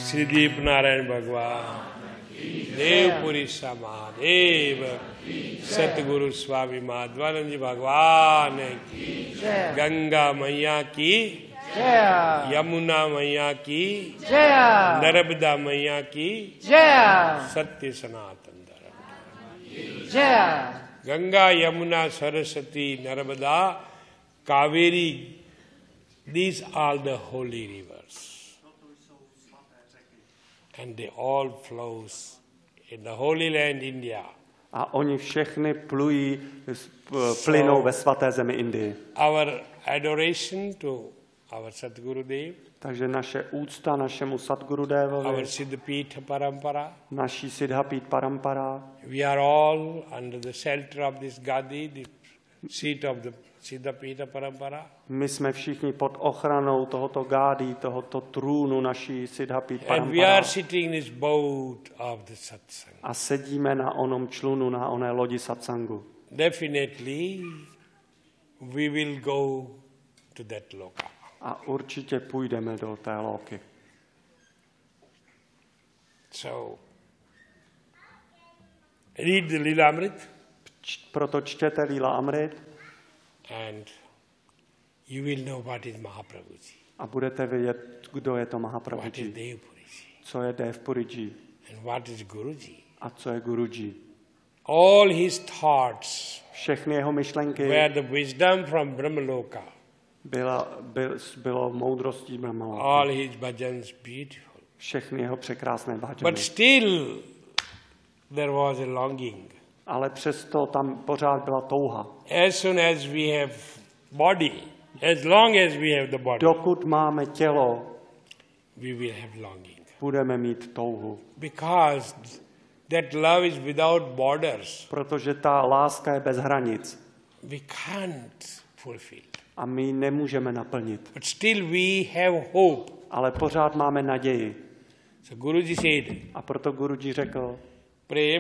श्री दीप नारायण भगवान, देवपुरी सा महादेव, सतगुरु स्वामी माधवानंद जी भगवान की, गंगा मैया की, यमुना मैया की, नर्मदा मैया की, सत्य सनातन धर्म। गंगा, यमुना, सरस्वती, नर्मदा, Kaveri, these are the holy rivers. And they all flows in the Holy Land, India. A oni všechny plynou ve svaté zemi Indii. Our adoration to our Sadgurudev. Takže naše úcta našemu Sadgurudevovi. Our Siddhapita Parampara. Naší Siddhapita Parampara. We are all under the shelter of this Gadi, the seat of the Siddhapita Parampara. My jsme všichni pod ochranou tohoto gády, tohoto trůnu naší Siddhapita Parampara. And we are sitting in this boat of the satsang. A sedíme na onom člunu, na oné lodi satsangu. Definitely we will go to that loka. A určitě půjdeme do té loky. So, read the Lilamrit. Proto čtěte Lila Amrit. And you will know what is Mahaprabhuji. A budete vědět, kdo je to Mahaprabhuji. What is Devpuriji. Co je Devpuriji. And what is Guruji. A co je Guruji. All his thoughts. Všechny jeho myšlenky. Were the wisdom from Brahmaloka. Bylo moudrostí Brahmaloka. All his bhajans beautiful. Všechny jeho překrásné bhajany. But still there was a longing. Ale přesto tam pořád byla touha. As soon as we have body, as long as we have the body, dokud máme tělo, we will have longing. Budeme mít touhu. Because that love is without borders. Protože ta láska je bez hranic. We can't fulfill. A my ji nemůžeme naplnit. But still we have hope. Ale pořád máme naději. So Guruji said. A proto Guruji řekl. Prem